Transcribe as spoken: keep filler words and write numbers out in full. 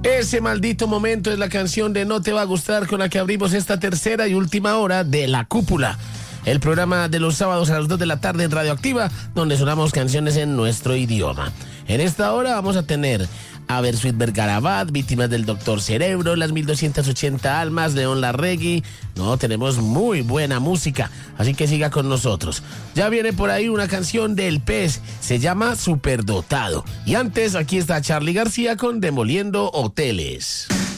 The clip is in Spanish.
Ese maldito momento es la canción de No Te Va a Gustar con la que abrimos esta tercera y última hora de La Cúpula, el programa de los sábados a las dos de la tarde en Radioactiva, donde sonamos canciones en nuestro idioma. En esta hora vamos a tener a Bersuit Vergarabat, Víctimas del Doctor Cerebro, Las mil doscientas ochenta Almas, León Larregui. No, tenemos muy buena música, así que siga con nosotros. Ya viene por ahí una canción del Pez, se llama Superdotado. Y antes, aquí está Charly García con Demoliendo Hoteles.